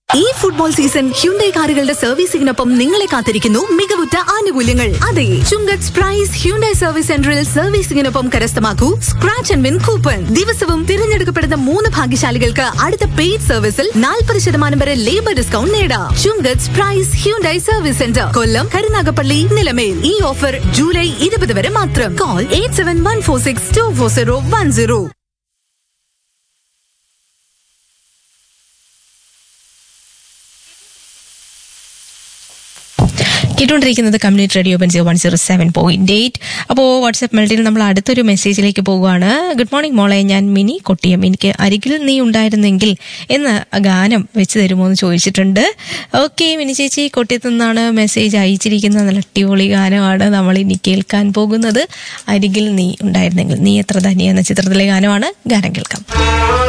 ഈ football season Hyundai കാറുകളുടെ സർവീസിംഗിനൊപ്പം നിങ്ങളെ കാത്തിരിക്കുന്നു മികവുറ്റ ആനുകൂല്യങ്ങൾ. അതെ, ചുങ്കത്ത് പ്രൈസ് ഹ്യുണ്ടൈ സർവീസ് സെന്ററിൽ സർവീസിംഗിനൊപ്പം കരസ്ഥമാക്കൂ സ്ക്രാച്ച് ആൻഡ് വിൻ കൂപ്പൺ. ദിവസവും തിരഞ്ഞെടുക്കപ്പെടുന്ന 3 ഭാഗ്യശാലികൾക്ക് അടുത്ത പെയ്ഡ് സർവീസിൽ 40% വരെ ലേബർ ഡിസ്കൗണ്ട് നേടാം. ചുങ്കത്ത് പ്രൈസ് ഹ്യുണ്ടൈ സർവീസ് സെന്റർ, കൊല്ലം, കരുനാഗപ്പള്ളി, നിലമേൽ. ഈ ഓഫർ ജൂലൈ 20 വരെ മാത്രം. കോൾ 8714624010. കേട്ടുകൊണ്ടിരിക്കുന്നത് കമ്മ്യൂണിറ്റി റേഡിയോ ബെൻസിയോ 107.8. അപ്പോൾ വാട്സ്ആപ്പ് മെൽഡിൽ നമ്മൾ അടുത്തൊരു മെസ്സേജിലേക്ക് പോകുകയാണ്. ഗുഡ് മോർണിംഗ് മോളെ, ഞാൻ മിനി കൊട്ടിയം. എനിക്ക് അരികിൽ നീ ഉണ്ടായിരുന്നെങ്കിൽ എന്ന ഗാനം വെച്ച് തരുമോ എന്ന് ചോദിച്ചിട്ടുണ്ട്. ഓക്കെ മിനി ചേച്ചി, കൊട്ടിയത്തു നിന്നാണ് മെസ്സേജ് അയച്ചിരിക്കുന്നത്. നല്ല അടിപൊളി ഗാനമാണ് നമ്മൾ ഇനി കേൾക്കാൻ പോകുന്നത്. അരികിൽ നീ ഉണ്ടായിരുന്നെങ്കിൽ. നീ എത്ര ധനിയ എന്ന ചിത്രത്തിലെ ഗാനമാണ്. ഗാനം കേൾക്കാം.